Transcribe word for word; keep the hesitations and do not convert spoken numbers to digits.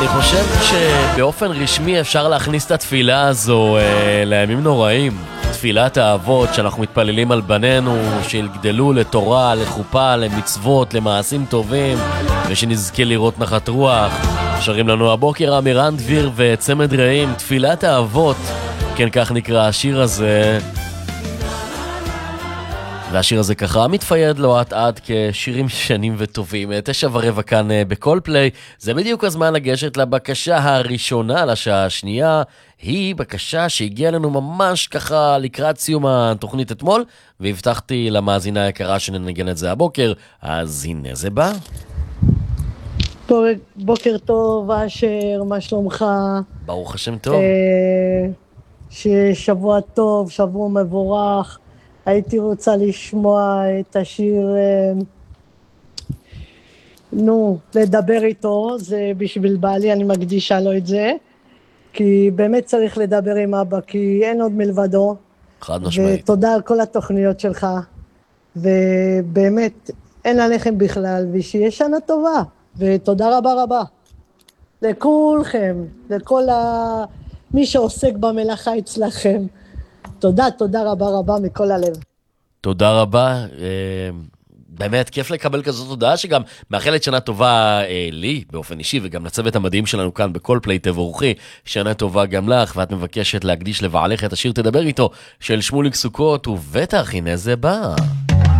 חושב שבאופן רשמי אפשר להכניס את התפילה הזו אה, לימים נוראים. תפילת האבות שאנחנו מתפללים על בנינו, שיגדלו לתורה, לחופה, למצוות, למעשים טובים, ושנזכה לראות נחת רוח. שרים לנו הבוקר אמירן דביר וצמד רעים, תפילת האבות, כן כך נקרא השיר הזה. והשיר הזה ככה מתפייד לו עד עד כשירים שנים וטובים. תשע ורבע כאן בכל פליי. זה בדיוק הזמן לגשת לבקשה הראשונה לשעה השנייה. היא בקשה שהגיעה לנו ממש ככה לקראת סיום התוכנית אתמול, והבטחתי למאזינה היקרה שננגן את זה הבוקר, אז הנה זה בא. בוקר טוב אשר, מה שלומך? ברוך השם טוב. ששבוע טוב, שבוע מבורך. הייתי רוצה לשמוע את השיר, נו, לדבר איתו, זה בשביל בעלי, אני מקדישה לו את זה, כי באמת צריך לדבר עם אבא, כי אין עוד מלבדו. חד משמעית. ותודה על כל התוכניות שלך, ובאמת אין עליכם בכלל, ושיהיה שנה טובה, ותודה רבה רבה. לכולכם, לכל ה... מי שעוסק במלאכה אצלכם. תודה, תודה רבה רבה מכל הלב. תודה רבה, באמת כיף לקבל כזאת תודעה שגם מאחלת שנה טובה לי באופן אישי וגם לצוות המדהים שלנו כאן בכל פליי תבורכי, שנה טובה גם לך, ואת מבקשת להקדיש לבעלך את השיר תדבר איתו של שמוליק סוכות, ובטח הנה זה בא.